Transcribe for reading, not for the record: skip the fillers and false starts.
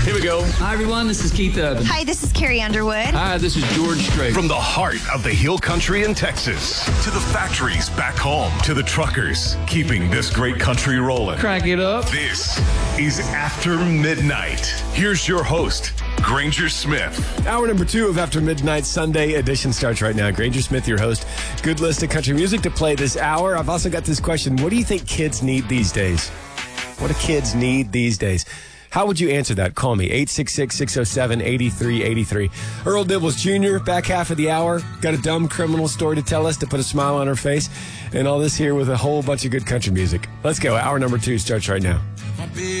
Here we go. Hi, everyone. This is Keith Urban. Hi, this is Carrie Underwood. Hi, this is George Strait. From the heart of the Hill Country in Texas to the factories back home to the truckers keeping this great country rolling. Crank it up. This is After Midnight. Here's your host, Granger Smith. Hour number 2 of After Midnight Sunday edition starts right now. Granger Smith, your host. Good list of country music to play this hour. I've also got this question. What do you think kids need these days? What do kids need these days? How would you answer that? Call me, 866-607-8383. Earl Dibbles Jr., back half of the hour. Got a dumb criminal story to tell us to put a smile on her face. And all this here with a whole bunch of good country music. Let's go. Hour number 2 starts right now.